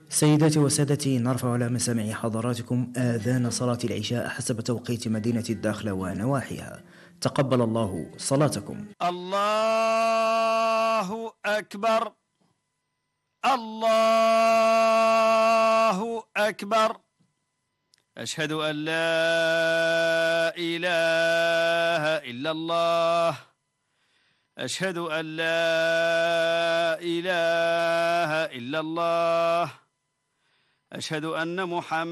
سيداتي وسادتي، نرفع على مسامع حضراتكم آذان صلاة العشاء حسب توقيت مدينة الداخلة ونواحيها. تقبل الله صلاتكم. الله أكبر، الله أكبر. أشهد أن لا إله إلا الله، أشهد أن لا إله إلا الله، أشهد أن محمد